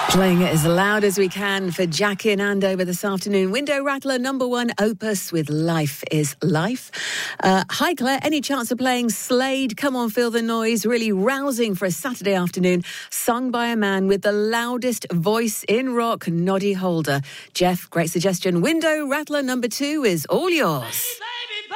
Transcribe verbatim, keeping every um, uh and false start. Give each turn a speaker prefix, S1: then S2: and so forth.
S1: Playing it as loud as we can for Jack in Andover this afternoon. Window Rattler number one opus with Life is Life. Uh, hi Claire, any chance of playing Slade? Come on, feel the noise. Really rousing for a Saturday afternoon. Sung by a man with the loudest voice in rock, Noddy Holder. Jeff, great suggestion. Window Rattler number two is all yours.
S2: Baby, baby.